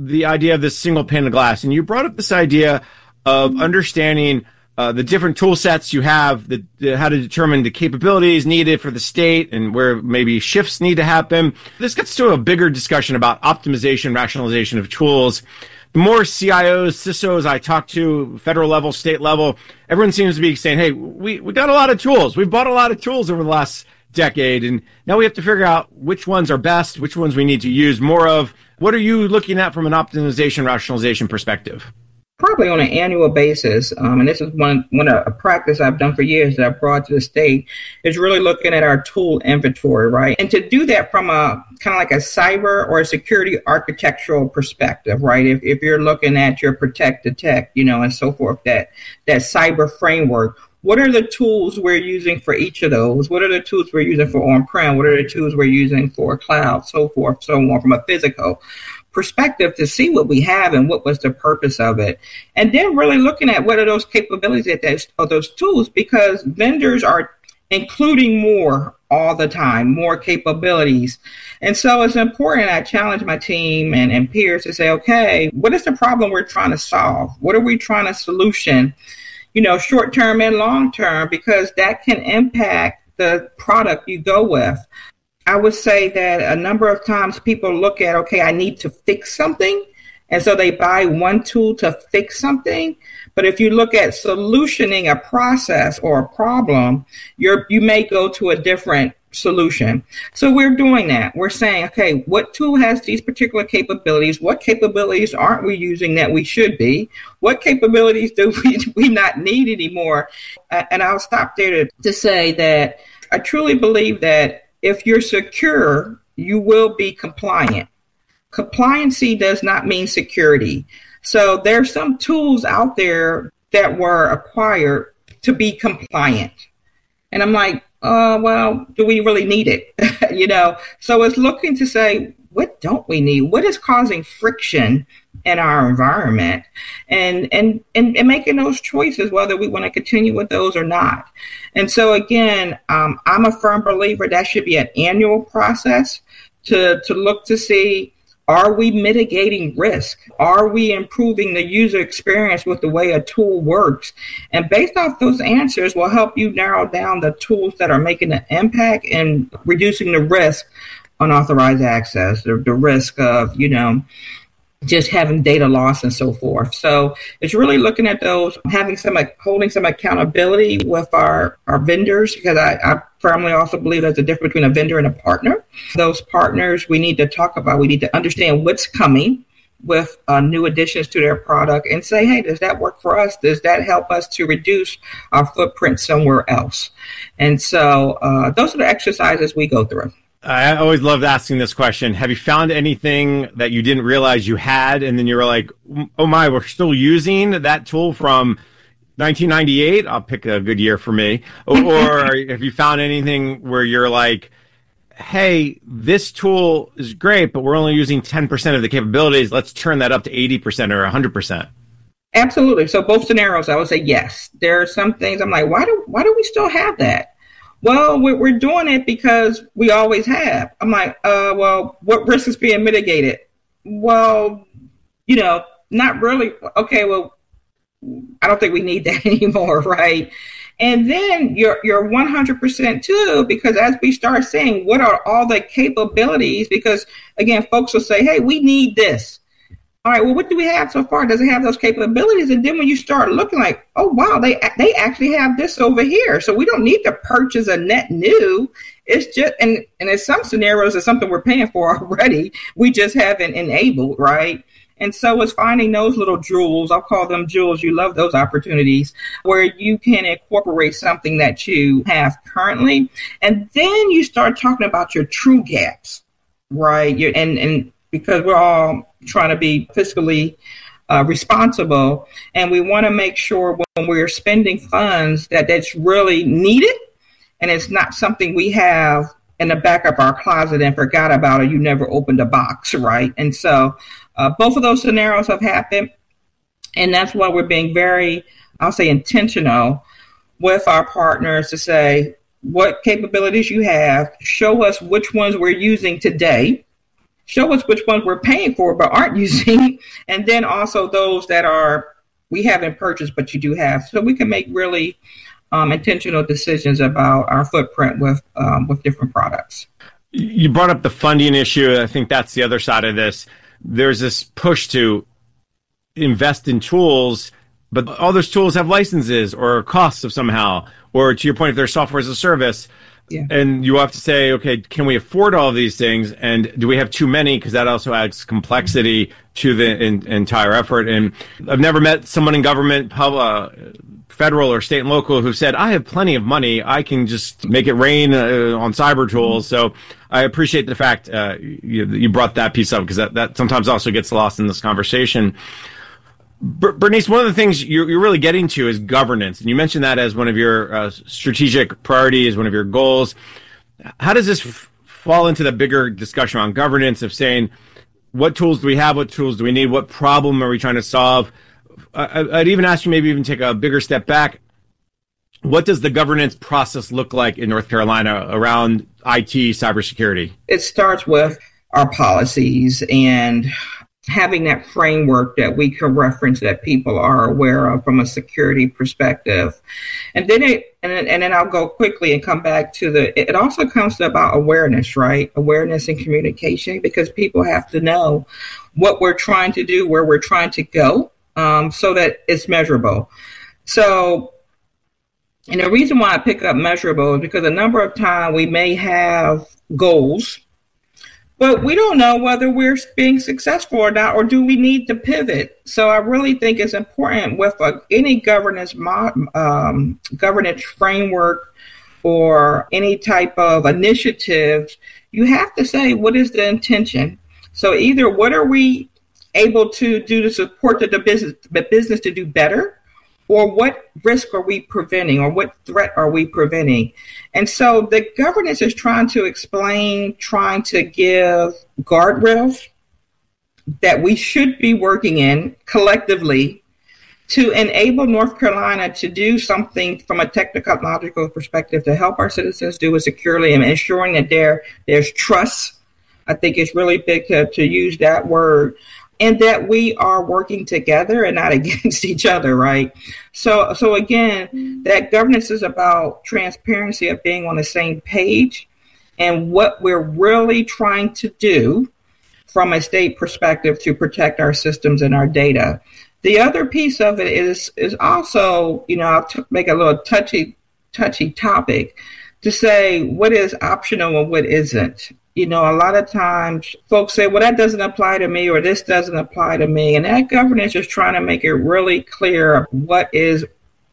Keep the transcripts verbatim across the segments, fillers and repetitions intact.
the idea of this single pane of glass, and you brought up this idea of understanding uh, the different tool sets you have, the, the, how to determine the capabilities needed for the state and where maybe shifts need to happen. This gets to a bigger discussion about optimization, rationalization of tools. The more C I Os, C I S Os I talk to, federal level, state level, everyone seems to be saying, hey, we, we got a lot of tools. We've bought a lot of tools over the last decade, and now we have to figure out which ones are best, which ones we need to use more of. What are you looking at from an optimization, rationalization perspective? Probably on an annual basis, um, and this is one one a practice I've done for years that I've brought to the state, is really looking at our tool inventory, right? And to do that from a kind of like a cyber or a security architectural perspective, right? If if you're looking at your protect, detect, you know, and so forth, that that cyber framework. What are the tools we're using for each of those? What are the tools we're using for on-prem? What are the tools we're using for cloud, so forth, so on, from a physical perspective to see what we have and what was the purpose of it. And then really looking at what are those capabilities at those, of those tools, because vendors are including more all the time, more capabilities. And so it's important. I challenge my team and, and peers to say, okay, what is the problem we're trying to solve? What are we trying to solution? You know, short term and long term, because that can impact the product you go with. I would say that a number of times people look at, okay, I need to fix something. And so they buy one tool to fix something. But if you look at solutioning a process or a problem, you're, you may go to a different solution. So we're doing that. We're saying, okay, what tool has these particular capabilities? What capabilities aren't we using that we should be? What capabilities do we, we not need anymore? Uh, and I'll stop there to, to say that I truly believe that if you're secure, you will be compliant. Compliancy does not mean security. So there's some tools out there that were acquired to be compliant. And I'm like, uh, well, do we really need it? you know, so it's looking to say, what don't we need? What is causing friction in our environment? And, and, and, and making those choices, whether we want to continue with those or not. And so again, um, I'm a firm believer that should be an annual process to, to look to see, are we mitigating risk? Are we improving the user experience with the way a tool works? And based off those answers will help you narrow down the tools that are making an impact and reducing the risk unauthorized access, the, the risk of, you know, just having data loss and so forth. So it's really looking at those, having some, holding some accountability with our, our vendors, because I, I firmly also believe there's a difference between a vendor and a partner. Those partners we need to talk about, we need to understand what's coming with uh, new additions to their product and say, hey, does that work for us? Does that help us to reduce our footprint somewhere else? And so uh, those are the exercises we go through. I always loved asking this question. Have you found anything that you didn't realize you had, and then you were like, oh my, we're still using that tool from nineteen ninety-eight? I'll pick a good year for me. Or, or have you found anything where you're like, hey, this tool is great, but we're only using ten percent of the capabilities. Let's turn that up to eighty percent or one hundred percent. Absolutely. So both scenarios, I would say yes. There are some things I'm like, why do why do we still have that? Well, we're doing it because we always have. I'm like, uh, well, what risk is being mitigated? Well, you know, not really. Okay, well, I don't think we need that anymore, right? And then you're you're one hundred percent too, because as we start saying, what are all the capabilities? Because again, folks will say, hey, we need this. All right, well, what do we have so far? Does it have those capabilities? And then when you start looking like, oh, wow, they they actually have this over here. So we don't need to purchase a net new. It's just, and, and in some scenarios, it's something we're paying for already. We just haven't enabled, right? And so it's finding those little jewels. I'll call them jewels. You love those opportunities where you can incorporate something that you have currently. And then you start talking about your true gaps, right? You're, and, and because we're all trying to be fiscally uh, responsible, and we want to make sure when we're spending funds that that's really needed and it's not something we have in the back of our closet and forgot about, or you never opened a box, right? And so uh, both of those scenarios have happened, and that's why we're being very, I'll say, intentional with our partners to say what capabilities you have, show us which ones we're using today, show us which ones we're paying for but aren't using, and then also those that are we haven't purchased but you do have, so we can make really um, intentional decisions about our footprint with um, with different products. You brought up the funding issue. I think that's the other side of this. There's this push to invest in tools, but all those tools have licenses or costs of somehow, or to your point, if they're software as a service. Yeah. And you have to say, okay, can we afford all of these things? And do we have too many? Because that also adds complexity to the in, entire effort. And I've never met someone in government, pub, uh, federal or state and local, who said, I have plenty of money. I can just make it rain uh, on cyber tools. So I appreciate the fact uh, you, you brought that piece up, because that, that sometimes also gets lost in this conversation. Bernice, one of the things you're, you're really getting to is governance, and you mentioned that as one of your uh, strategic priorities, one of your goals. How does this f- fall into the bigger discussion on governance of saying, what tools do we have, what tools do we need, what problem are we trying to solve? I, I'd even ask you maybe even take a bigger step back. What does the governance process look like in North Carolina around I T cybersecurity? It starts with our policies and having that framework that we can reference, that people are aware of from a security perspective. And then it, and then, and then I'll go quickly and come back to the, it also comes to about awareness, right? Awareness and communication, because people have to know what we're trying to do, where we're trying to go, um, so that it's measurable. So, and the reason why I pick up measurable is because a number of times we may have goals, but we don't know whether we're being successful or not, or do we need to pivot? So I really think it's important with a, any governance mo- um, governance framework or any type of initiative, you have to say, what is the intention? So either what are we able to do to support the, the business, the business to do better, or what risk are we preventing, or what threat are we preventing? And so the governance is trying to explain, trying to give guardrails that we should be working in collectively to enable North Carolina to do something from a technological perspective to help our citizens do it securely, and ensuring that there there's trust. I think it's really big to, to use that word. And that we are working together and not against each other, right? So, so again, that governance is about transparency, of being on the same page, and what we're really trying to do from a state perspective to protect our systems and our data. The other piece of it is is also, you know, I'll t- make a little touchy, touchy topic to say what is optional and what isn't. You know, a lot of times folks say, well, that doesn't apply to me, or this doesn't apply to me. And that governance is trying to make it really clear what is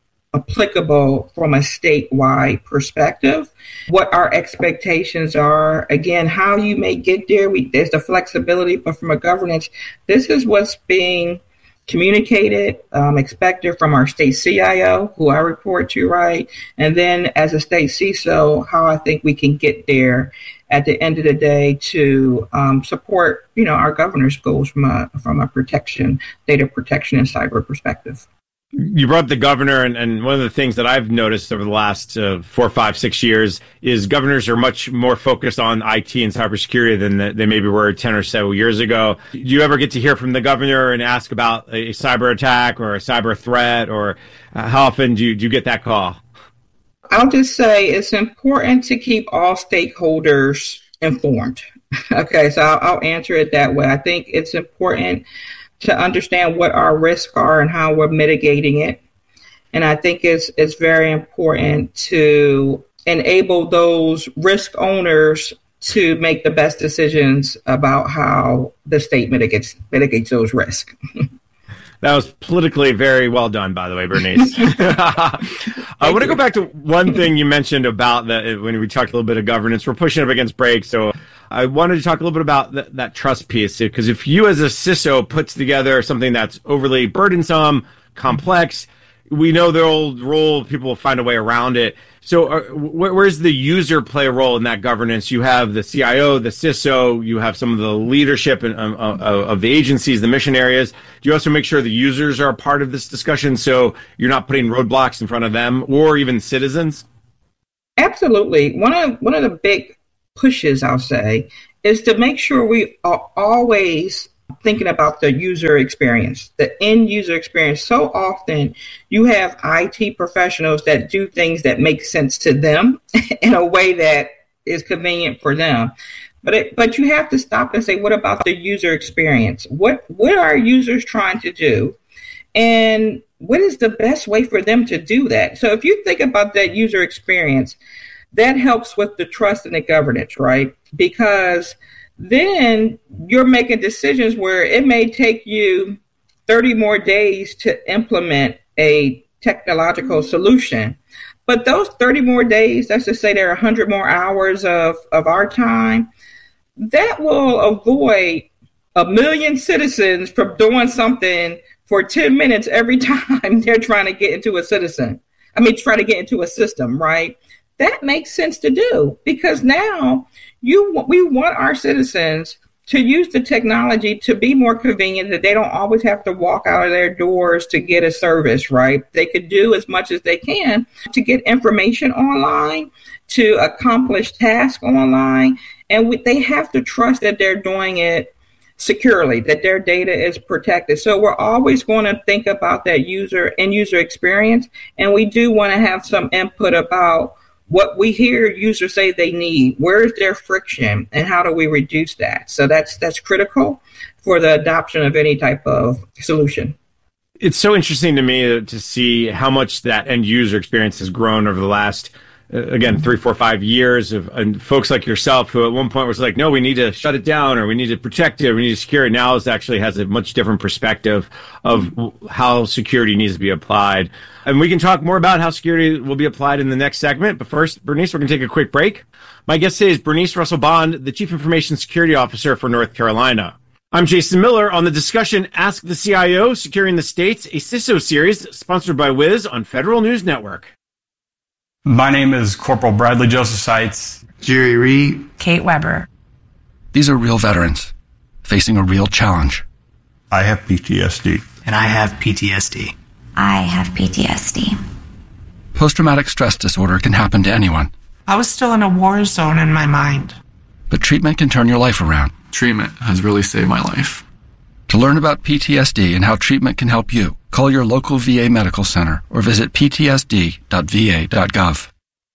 applicable from a statewide perspective, what our expectations are. Again, how you may get there, we, there's the flexibility, but from a governance, this is what's being communicated, um, expected from our state C I O, who I report to, right? And then as a state C I S O, how I think we can get there at the end of the day to um, support, you know, our governor's goals from a from a protection, data protection and cyber perspective. You brought up the governor, and, and one of the things that I've noticed over the last uh, four, five, six years is governors are much more focused on I T and cybersecurity than they maybe were ten or so years ago. Do you ever get to hear from the governor and ask about a cyber attack or a cyber threat, or uh, how often do you, do you get that call? I'll just say it's important to keep all stakeholders informed. Okay, so I'll, I'll answer it that way. I think it's important to understand what our risks are and how we're mitigating it. And I think it's it's very important to enable those risk owners to make the best decisions about how the state mitigates mitigates those risks. That was politically very well done, by the way, Bernice. I want to go back to one thing you mentioned about that when we talked a little bit of governance. We're pushing up against breaks, so I wanted to talk a little bit about th- that trust piece, because if you as a C I S O puts together something that's overly burdensome, complex, we know the old rule, people will find a way around it. So uh, wh- where's the user play a role in that governance? You have the C I O, the C I S O, you have some of the leadership and, uh, uh, of the agencies, the mission areas. Do you also make sure the users are a part of this discussion so you're not putting roadblocks in front of them or even citizens? Absolutely. One of one of the big pushes, I'll say, is to make sure we are always thinking about the user experience, the end user experience. So often you have I T professionals that do things that make sense to them in a way that is convenient for them. But it, but you have to stop and say, what about the user experience? What what are users trying to do? And what is the best way for them to do that? So if you think about that user experience, that helps with the trust and the governance, right? Because then you're making decisions where it may take you thirty more days to implement a technological solution. But those thirty more days, that's to say there are one hundred more hours of, of our time, that will avoid a million citizens from doing something for ten minutes every time they're trying to get into a citizen. I mean, try to get into a system, right? That makes sense to do because now you we want our citizens to use the technology to be more convenient, that they don't always have to walk out of their doors to get a service, right? They could do as much as they can to get information online, to accomplish tasks online, and we, they have to trust that they're doing it securely, that their data is protected. So we're always going to think about that user and user experience, and we do want to have some input about what we hear users say they need. Where is their friction, and how do we reduce that? So that's that's critical for the adoption of any type of solution. It's so interesting to me to see how much that end user experience has grown over the last, uh, again, three, four, five years of and folks like yourself who at one point was like, no, we need to shut it down, or we need to protect it, or we need to secure it. Now it actually has a much different perspective of how security needs to be applied. And we can talk more about how security will be applied in the next segment. But first, Bernice, we're going to take a quick break. My guest today is Bernice Russell Bond, the Chief Information Security Officer for North Carolina. I'm Jason Miller on the discussion Ask the C I O, Securing the States, a C I S O series sponsored by Wiz on Federal News Network. My name is Corporal Bradley Joseph Seitz. Jerry Reed. Kate Weber. These are real veterans facing a real challenge. I have P T S D. And I have P T S D. I have P T S D. Post-traumatic stress disorder can happen to anyone. I was still in a war zone in my mind. But treatment can turn your life around. Treatment has really saved my life. To learn about P T S D and how treatment can help you, call your local V A medical center or visit p t s d dot v a dot gov.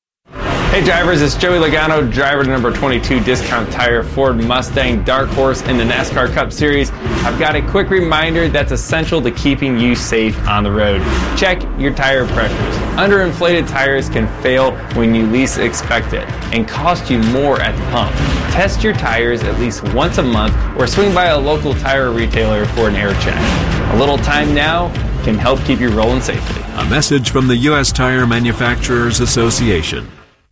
Hey drivers, it's Joey Logano, driver number twenty-two Discount Tire Ford Mustang Dark Horse in the NASCAR Cup Series. I've got a quick reminder that's essential to keeping you safe on the road. Check your tire pressures. Underinflated tires can fail when you least expect it and cost you more at the pump. Test your tires at least once a month or swing by a local tire retailer for an air check. A little time now can help keep you rolling safely. A message from the U S Tire Manufacturers Association.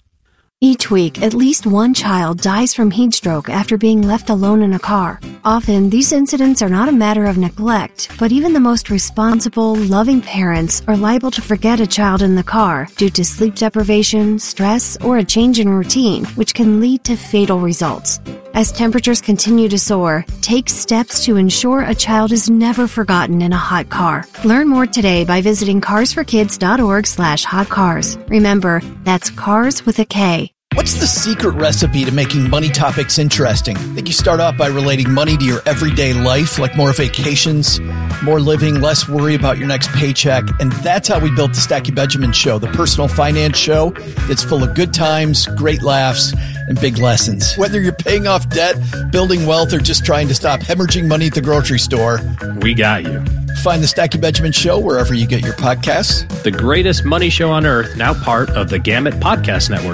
Each week, at least one child dies from heat stroke after being left alone in a car. Often, these incidents are not a matter of neglect, but even the most responsible, loving parents are liable to forget a child in the car due to sleep deprivation, stress, or a change in routine, which can lead to fatal results. As temperatures continue to soar, take steps to ensure a child is never forgotten in a hot car. Learn more today by visiting cars for kids dot org slash hot cars. Remember, that's cars with a K. What's the secret recipe to making money topics interesting? I think you start off by relating money to your everyday life, like more vacations, more living, less worry about your next paycheck. And that's how we built the Stacky Benjamin Show, the personal finance show that's full of good times, great laughs, and big lessons. Whether you're paying off debt, building wealth, or just trying to stop hemorrhaging money at the grocery store, we got you. Find the Stacky Benjamin Show wherever you get your podcasts. The greatest money show on earth, now part of the Gamut Podcast Network.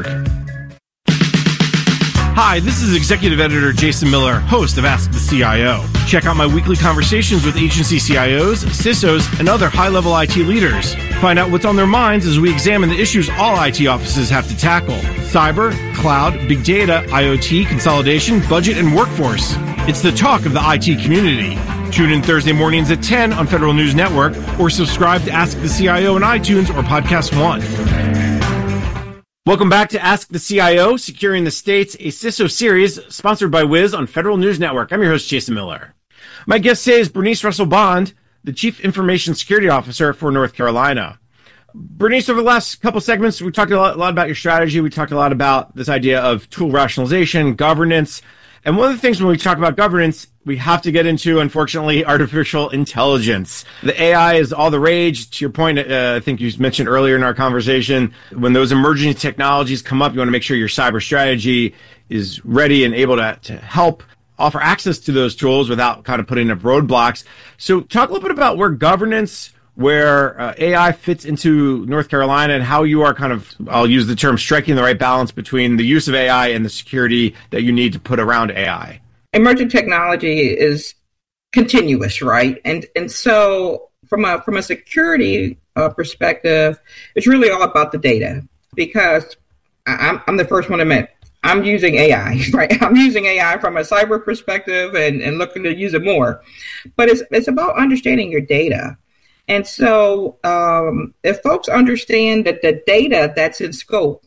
Hi, this is Executive Editor Jason Miller, host of Ask the C I O. Check out my weekly conversations with agency C I Os, C I S Os, and other high-level I T leaders. Find out what's on their minds as we examine the issues all I T offices have to tackle. Cyber, cloud, big data, IoT, consolidation, budget, and workforce. It's the talk of the I T community. Tune in Thursday mornings at ten on Federal News Network or subscribe to Ask the C I O on iTunes or Podcast One. Welcome back to Ask the C I O, Securing the States, a C I S O series sponsored by Wiz on Federal News Network. I'm your host, Jason Miller. My guest today is Bernice Russell Bond, the Chief Information Security Officer for North Carolina. Bernice, over the last couple segments, we talked a lot, a lot about your strategy. We talked a lot about this idea of tool rationalization, governance. And one of the things when we talk about governance, we have to get into, unfortunately, artificial intelligence. The A I is all the rage. To your point, uh, I think you mentioned earlier in our conversation, when those emerging technologies come up, you want to make sure your cyber strategy is ready and able to, to help offer access to those tools without kind of putting up roadblocks. So talk a little bit about where governance, where uh, A I fits into North Carolina, and how you are kind of, I'll use the term, striking the right balance between the use of A I and the security that you need to put around A I. Emerging technology is continuous, right? And and so from a from a security uh, perspective, it's really all about the data, because I'm, I'm the first one to admit I'm using A I, right? I'm using A I from a cyber perspective and, and looking to use it more. But it's it's about understanding your data. And so um, if folks understand that the data that's in scope,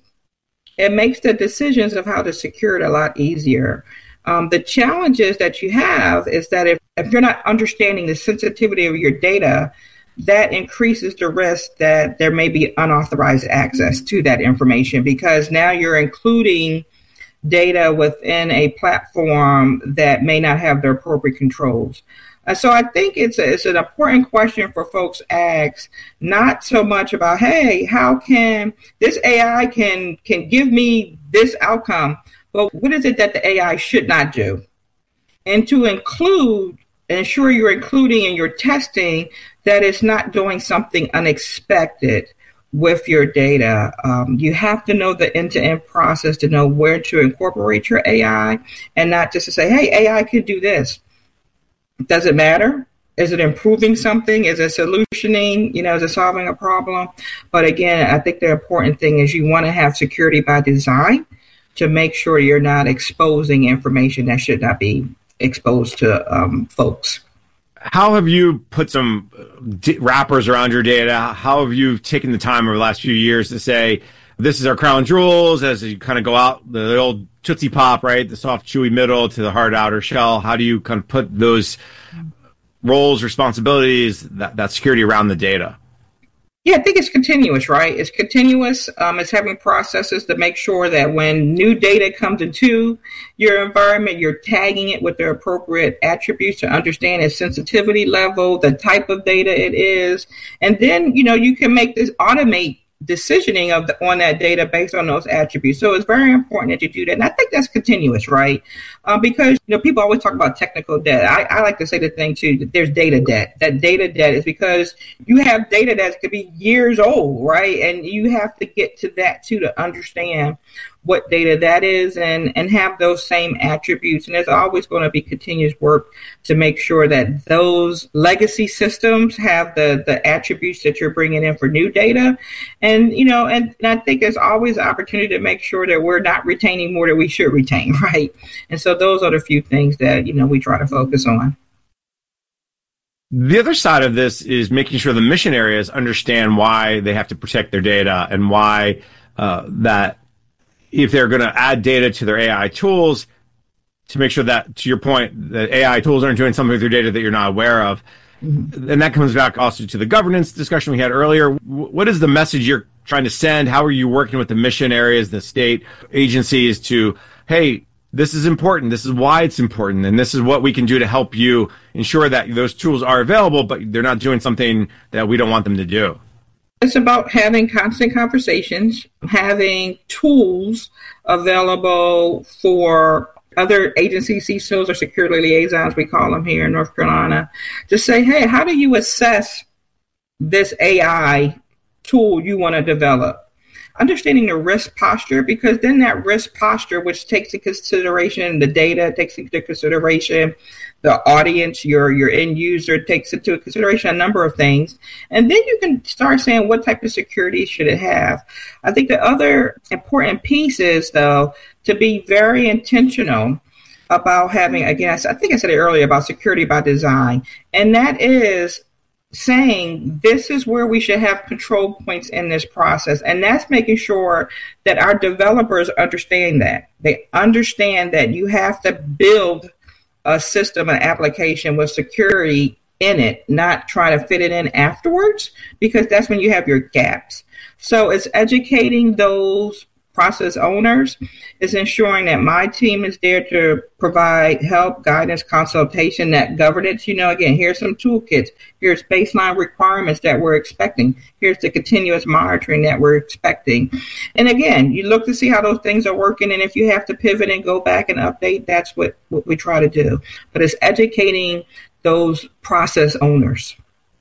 it makes the decisions of how to secure it a lot easier. Um, the challenges that you have is that if, if you're not understanding the sensitivity of your data, that increases the risk that there may be unauthorized access to that information, because now you're including data within a platform that may not have the appropriate controls. Uh, so I think it's a, it's an important question for folks to ask, not so much about, hey, how can this A I can can give me this outcome, but what is it that the A I should not do? And to include, ensure you're including in your testing that it's not doing something unexpected with your data. Um, you have to know the end-to-end process to know where to incorporate your A I, and not just to say, hey, A I can do this. Does it matter? Is it improving something? Is it solutioning? You know, is it solving a problem? But again, I think the important thing is you want to have security by design to make sure you're not exposing information that should not be exposed to um, folks. How have you put some d- wrappers around your data? How have you taken the time over the last few years to say, this is our crown jewels, as you kind of go out, the, the old Tootsie Pop, right? The soft, chewy middle to the hard outer shell. How do you kind of put those roles, responsibilities, that, that security around the data? Yeah, I think it's continuous, right? It's continuous. Um, it's having processes to make sure that when new data comes into your environment, you're tagging it with the appropriate attributes to understand its sensitivity level, the type of data it is. And then, you know, you can make this automate decisioning of the, on that data based on those attributes. So it's very important that you do that. And I think that's continuous, right? Um, because, you know, people always talk about technical debt. I, I like to say the thing, too, that there's data debt. That data debt is because you have data that could be years old, right? And you have to get to that, too, to understand what data that is and, and have those same attributes. And there's always going to be continuous work to make sure that those legacy systems have the, the attributes that you're bringing in for new data. And, you know, and, and I think there's always an opportunity to make sure that we're not retaining more than we should retain, right? And so those are the few things that, you know, we try to focus on. The other side of this is making sure the mission areas understand why they have to protect their data and why uh, that if they're going to add data to their A I tools, to make sure that, to your point, that A I tools aren't doing something with your data that you're not aware of. Mm-hmm. And that comes back also to the governance discussion we had earlier. What is the message you're trying to send? How are you working with the mission areas, the state agencies to, hey, this is important, this is why it's important, and this is what we can do to help you ensure that those tools are available, but they're not doing something that we don't want them to do? It's about having constant conversations, having tools available for other agencies, C I S Os or security liaisons, we call them here in North Carolina, to say, hey, how do you assess this A I tool you want to develop? Understanding the risk posture, because then that risk posture, which takes into consideration the data, takes into consideration the audience, your your end user, takes into consideration a number of things. And then you can start saying, what type of security should it have? I think the other important piece is, though, to be very intentional about having, again, I think I said it earlier about security by design, and that is saying this is where we should have control points in this process. And that's making sure that our developers understand that. They understand that you have to build a system, an application with security in it, not try to fit it in afterwards, because that's when you have your gaps. So it's educating those process owners is ensuring that my team is there to provide help, guidance, consultation, that governance. You know, again, here's some toolkits. Here's baseline requirements that we're expecting. Here's the continuous monitoring that we're expecting. And again, you look to see how those things are working. And if you have to pivot and go back and update, that's what, what we try to do. But it's educating those process owners.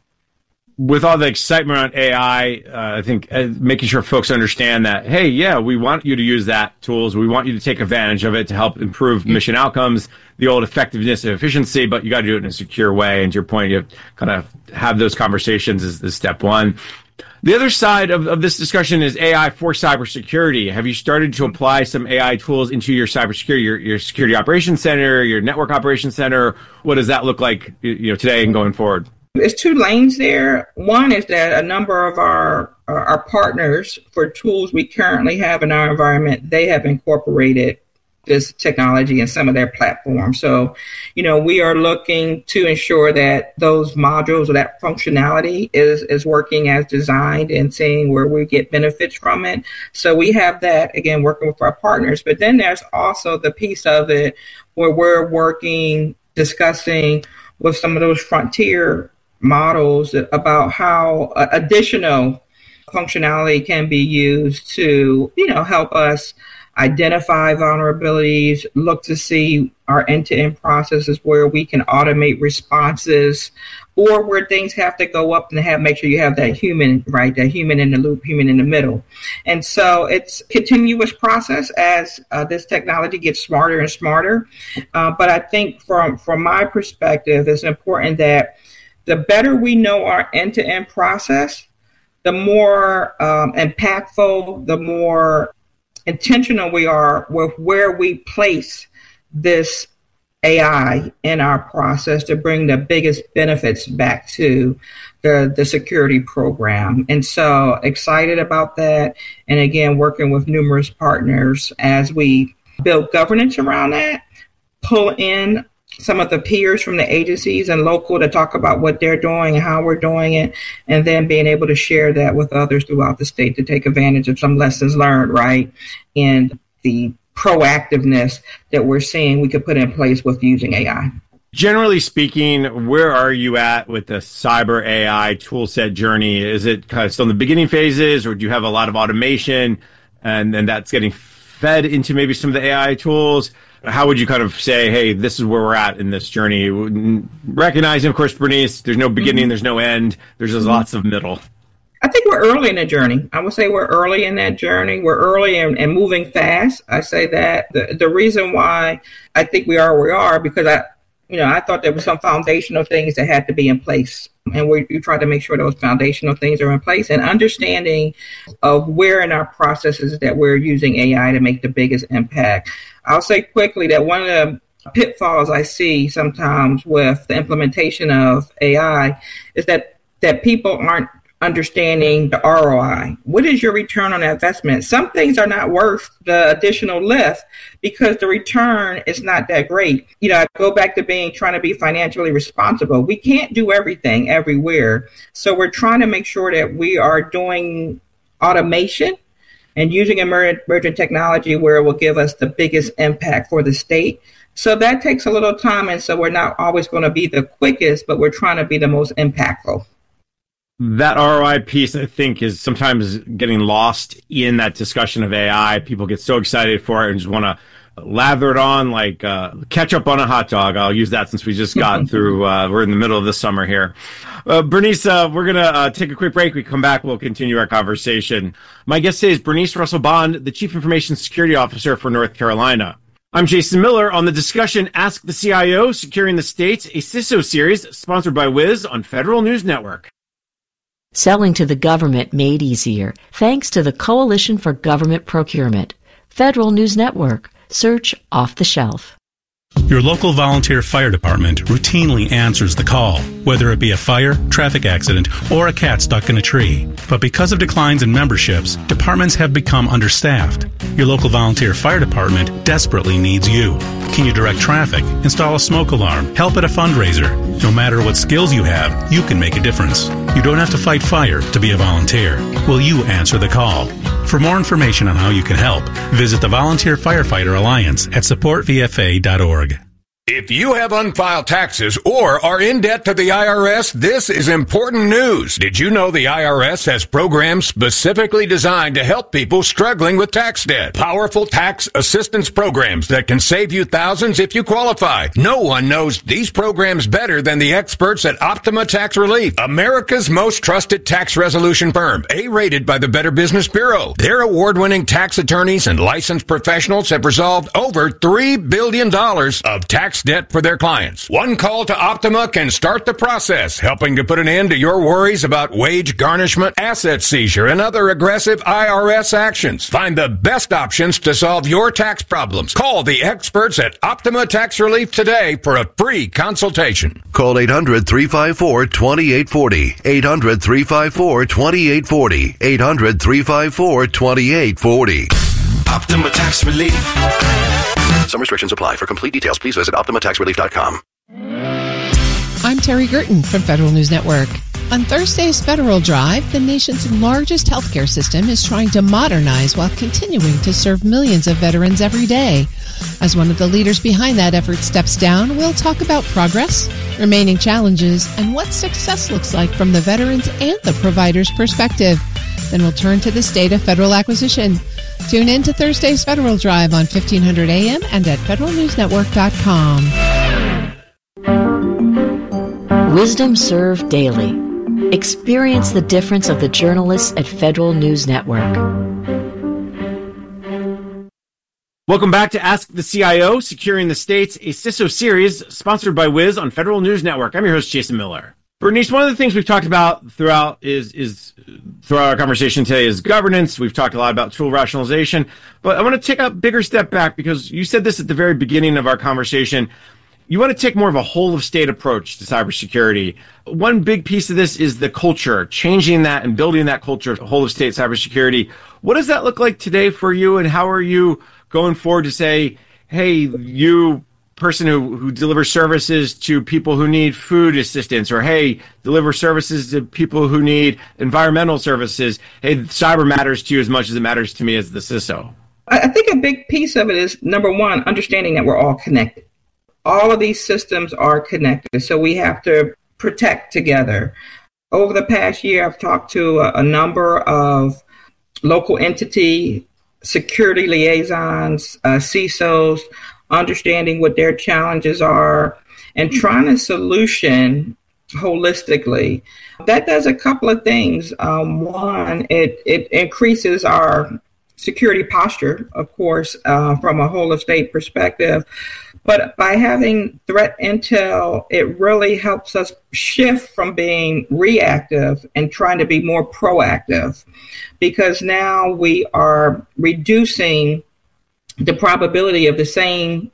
With all the excitement around A I, uh, I think uh, making sure folks understand that, hey, yeah, we want you to use that tools. We want you to take advantage of it to help improve mission outcomes, the old effectiveness and efficiency, but you got to do it in a secure way. And to your point, you kind of have those conversations is, is step one. The other side of, of this discussion is A I for cybersecurity. Have you started to apply some A I tools into your cybersecurity, your, your security operations center, your network operations center? What does that look like, you know, today and going forward? There's two lanes there. One is that a number of our our partners for tools we currently have in our environment, they have incorporated this technology in some of their platforms. So, you know, we are looking to ensure that those modules or that functionality is, is working as designed and seeing where we get benefits from it. So we have that, again, working with our partners. But then there's also the piece of it where we're working, discussing with some of those frontier models about how uh, additional functionality can be used to, you know, help us identify vulnerabilities, look to see our end-to-end processes where we can automate responses, or where things have to go up and have make sure you have that human, right, that human in the loop, human in the middle. And so it's a continuous process as uh, this technology gets smarter and smarter. Uh, but I think from, from my perspective, it's important that the better we know our end-to-end process, the more um, impactful, the more intentional we are with where we place this A I in our process to bring the biggest benefits back to the, the security program. And so excited about that. And again, working with numerous partners as we build governance around that, pull in some of the peers from the agencies and local to talk about what they're doing and how we're doing it, and then being able to share that with others throughout the state to take advantage of some lessons learned, right? And the proactiveness that we're seeing we could put in place with using A I. Generally speaking, where are you at with the cyber A I toolset journey? Is it kind of still in the beginning phases, or do you have a lot of automation and then that's getting fed into maybe some of the A I tools? How would you kind of say, hey, this is where we're at in this journey? Recognizing, of course, Bernice, there's no beginning, mm-hmm. there's no end. There's just mm-hmm. lots of middle. I think we're early in the journey. I would say we're early in that journey. We're early and, and moving fast. I say that. The, the reason why I think we are where we are, because I, you know, I thought there were some foundational things that had to be in place. And we, we try to make sure those foundational things are in place, and understanding of where in our processes that we're using A I to make the biggest impact. I'll say quickly that one of the pitfalls I see sometimes with the implementation of A I is that, that people aren't understanding the R O I. What is your return on investment? Some things are not worth the additional lift because the return is not that great. You know, I go back to being trying to be financially responsible. We can't do everything everywhere. So we're trying to make sure that we are doing automation and using emerging technology where it will give us the biggest impact for the state. So that takes a little time, and so we're not always going to be the quickest, but we're trying to be the most impactful. That R O I piece, I think, is sometimes getting lost in that discussion of A I. People get so excited for it and just want to lather it on like uh, ketchup on a hot dog. I'll use that since we just got through, uh, we're in the middle of the summer here. Uh, Bernice, uh, we're going to uh, take a quick break. We come back, we'll continue our conversation. My guest today is Bernice Russell Bond, the Chief Information Security Officer for North Carolina. I'm Jason Miller on the discussion Ask the C I O, Securing the States, a C I S O series sponsored by Wiz on Federal News Network. Selling to the government made easier thanks to the Coalition for Government Procurement. Federal News Network. Search off the shelf. Your local volunteer fire department routinely answers the call, whether it be a fire, traffic accident, or a cat stuck in a tree. But because of declines in memberships, departments have become understaffed. Your local volunteer fire department desperately needs you. Can you direct traffic, install a smoke alarm, help at a fundraiser? No matter what skills you have, you can make a difference. You don't have to fight fire to be a volunteer. Will you answer the call? For more information on how you can help, visit the Volunteer Firefighter Alliance at support v f a dot org. If you have unfiled taxes or are in debt to the I R S, this is important news. Did you know the I R S has programs specifically designed to help people struggling with tax debt? Powerful tax assistance programs that can save you thousands if you qualify. No one knows these programs better than the experts at Optima Tax Relief, America's most trusted tax resolution firm, A-rated by the Better Business Bureau. Their award-winning tax attorneys and licensed professionals have resolved over three billion dollars of tax debt for their clients. One call to Optima can start the process, helping to put an end to your worries about wage garnishment, asset seizure, and other aggressive I R S actions. Find the best options to solve your tax problems. Call the experts at Optima Tax Relief today for a free consultation. Call eight hundred, three five four, two eight four zero. eight hundred, three five four, two eight four zero. eight hundred, three five four, two eight four zero. Optima Tax Relief. Some restrictions apply. For complete details, please visit optima tax relief dot com. I'm Terry Gerton from Federal News Network. On Thursday's Federal Drive, the nation's largest healthcare system is trying to modernize while continuing to serve millions of veterans every day. As one of the leaders behind that effort steps down, we'll talk about progress, remaining challenges, and what success looks like from the veterans and the provider's perspective. Then we'll turn to the state of federal acquisition. Tune in to Thursday's Federal Drive on fifteen hundred A M and at federal news network dot com. Wisdom Served Daily. Experience the difference of the journalists at Federal News Network. Welcome back to Ask the C I O, Securing the States, a C I S O series sponsored by Wiz on Federal News Network. I'm your host, Jason Miller. Bernice, one of the things we've talked about throughout is is throughout our conversation today is governance. We've talked a lot about tool rationalization, but I want to take a bigger step back because you said this at the very beginning of our conversation. You want to take more of a whole of state approach to cybersecurity. One big piece of this is the culture, changing that and building that culture of whole of state cybersecurity. What does that look like today for you, and how are you going forward to say, hey, you person who, who delivers services to people who need food assistance, or hey, deliver services to people who need environmental services. Hey, cyber matters to you as much as it matters to me as the C I S O. I think a big piece of it is, number one, understanding that we're all connected. All of these systems are connected, so we have to protect together. Over the past year, I've talked to a, a number of local entity security liaisons, uh, C I S Os, understanding what their challenges are, and trying to solution holistically. That does a couple of things. Um, one, it, it increases our security posture, of course, uh, from a whole of state perspective. But by having threat intel, it really helps us shift from being reactive and trying to be more proactive, because now we are reducing the probability of the same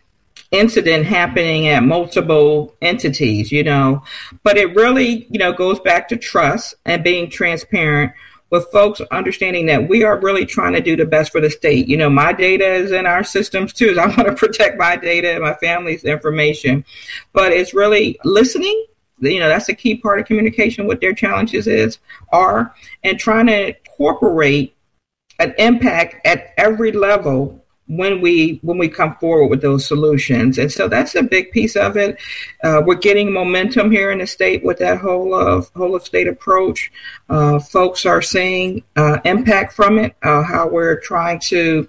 incident happening at multiple entities, you know. But it really, you know, goes back to trust and being transparent with folks understanding that we are really trying to do the best for the state. You know, my data is in our systems too. So I want to protect my data and my family's information. But it's really listening. You know, that's a key part of communication, what their challenges is, are, and trying to incorporate an impact at every level when we when we come forward with those solutions. And so that's a big piece of it. Uh, we're getting momentum here in the state with that whole of whole of state approach. Uh, folks are seeing uh, impact from it, uh, how we're trying to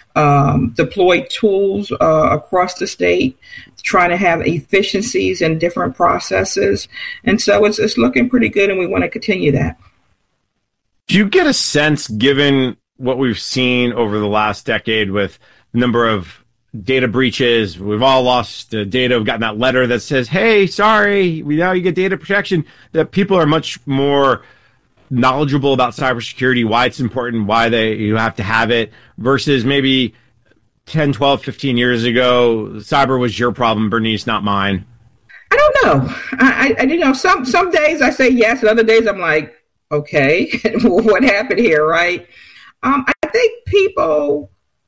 um, deploy tools uh, across the state, trying to have efficiencies in different processes. And so it's it's looking pretty good, and we want to continue that. Do you get a sense, given what we've seen over the last decade with the number of data breaches, we've all lost uh, data, we've gotten that letter that says, hey, sorry, we now you get data protection, that people are much more knowledgeable about cybersecurity, why it's important, why they you have to have it, versus maybe ten, twelve, fifteen years ago, cyber was your problem, Bernice, not mine? I don't know. I, I you know, some, some days I say yes, and other days I'm like, okay, what happened here, right? Um, I think people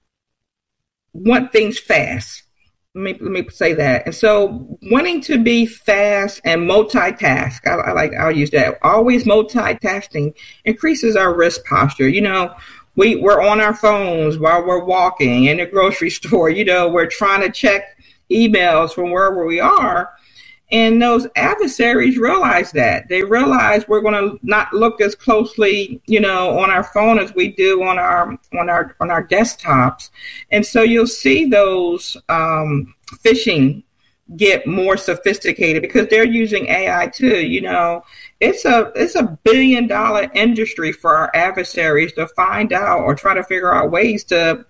want things fast. Let me let me say that. And so, wanting to be fast and multitask, I, I like I'll use that. Always multitasking increases our risk posture. You know, we, we're on our phones while we're walking in the grocery store. You know, we're trying to check emails from wherever we are. And those adversaries realize that. They realize we're going to not look as closely, you know, on our phone as we do on our on our on our desktops. And so you'll see those um, phishing get more sophisticated because they're using A I too. You know, it's a it's a billion dollar industry for our adversaries to find out or try to figure out ways to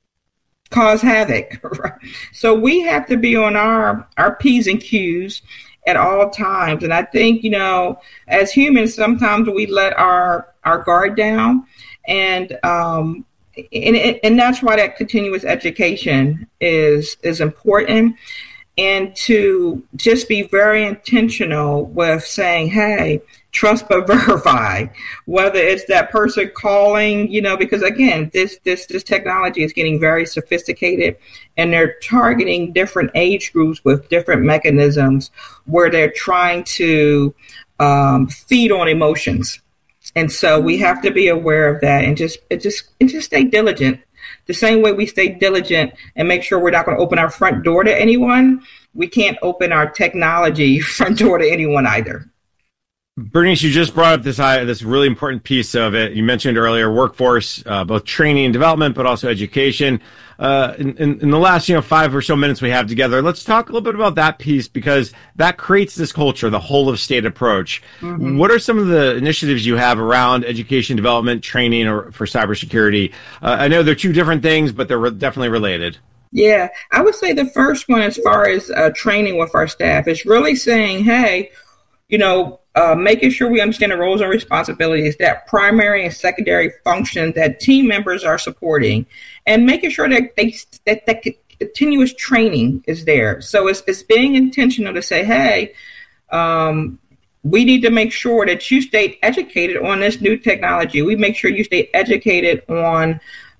cause havoc. Right? So we have to be on our, our P's and Q's at all times. And I think, you know, as humans, sometimes we let our, our guard down. And, um, and, and that's why that continuous education is, is important. And to just be very intentional with saying, hey, trust but verify, whether it's that person calling, you know, because again, this, this, this technology is getting very sophisticated and they're targeting different age groups with different mechanisms where they're trying to um, feed on emotions. And so we have to be aware of that and just, it just, and just stay diligent. The same way we stay diligent and make sure we're not going to open our front door to anyone, we can't open our technology front door to anyone either. Bernice, you just brought up this uh, this really important piece of it. You mentioned earlier workforce, uh, both training and development, but also education. Uh, in, in, in the last, you know, five or so minutes we have together, let's talk a little bit about that piece because that creates this culture, the whole of state approach. Mm-hmm. What are some of the initiatives you have around education, development, training, or for cybersecurity? Uh, I know they're two different things, but they're re- definitely related. Yeah, I would say the first one, as far as uh, training with our staff, is really saying, hey, you know, uh, making sure we understand the roles and responsibilities, that primary and secondary function that team members are supporting, and making sure that they that, that continuous training is there. So it's, it's being intentional to say, hey, um, we need to make sure that you stay educated on this new technology. We make sure you stay educated on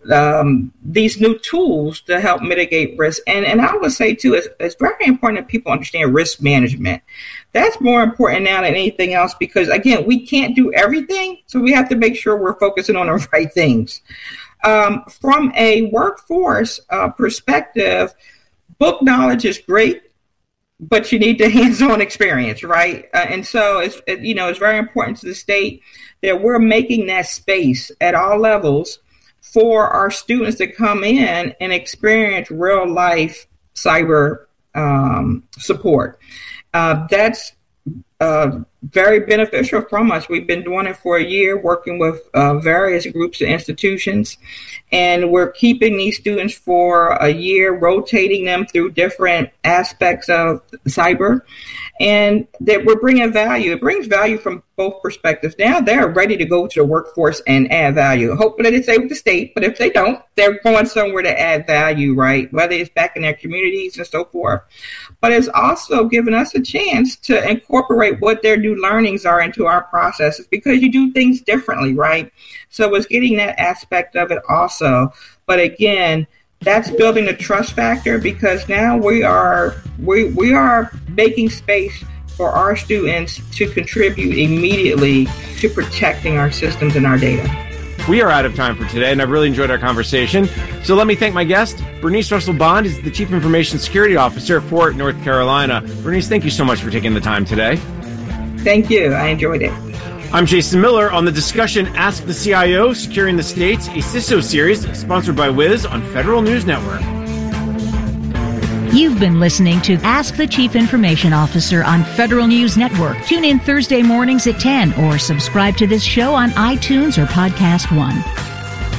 um, these new tools to help mitigate risk. And and I would say, too, it's, it's very important that people understand risk management. That's more important now than anything else because, again, we can't do everything. So we have to make sure we're focusing on the right things. Um, from a workforce uh, perspective, book knowledge is great, but you need the hands-on experience, right? Uh, and so, it's it, you know, it's very important to the state that we're making that space at all levels for our students to come in and experience real-life cyber um, support. Uh, that's uh, very beneficial from us. We've been doing it for a year, working with uh, various groups and institutions, and we're keeping these students for a year, rotating them through different aspects of cyber, and that we're bringing value. It brings value from both perspectives. Now they're ready to go to the workforce and add value. Hopefully they stay with the state, but if they don't, they're going somewhere to add value, right? Whether it's back in their communities and so forth. But it's also given us a chance to incorporate what their new learnings are into our processes because you do things differently, right? So it's getting that aspect of it also. But again, that's building the trust factor because now we are we we are making space for our students to contribute immediately to protecting our systems and our data. We are out of time for today, and I've really enjoyed our conversation. So let me thank my guest. Bernice Russell Bond is the Chief Information Security Officer at Fort North Carolina. Bernice, thank you so much for taking the time today. Thank you. I enjoyed it. I'm Jason Miller on the discussion Ask the C I O, Securing the States, a C I S O series sponsored by Wiz on Federal News Network. You've been listening to Ask the Chief Information Officer on Federal News Network. Tune in Thursday mornings at ten or subscribe to this show on iTunes or Podcast One.